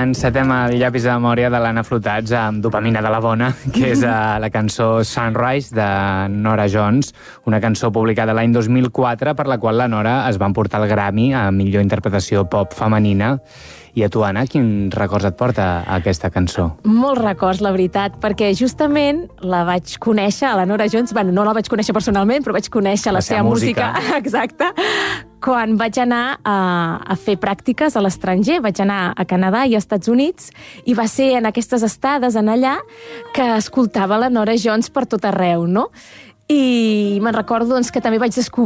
encetem el llapis de memòria de l'Anna Flotats amb Dopamina de la Bona, que és la cançó Sunrise de Norah Jones, una cançó publicada l'any 2004 per la qual la Nora es va emportar el Grammy a millor interpretació pop femenina. I a tu, Anna, quin records et porta aquesta cançó? Molts records, la veritat, perquè justament la vaig conèixer, a la Norah Jones, bueno, no la vaig conèixer personalment, però vaig conèixer la seva música. Exacte. Quan vaig anar a fer pràctiques a l'estranger, vaig anar a Canadà i a Estats Units, i va ser en aquestes estades en allà que escoltava la Norah Jones per tot arreu, no? I me'n recordo doncs, que també vaig descobrir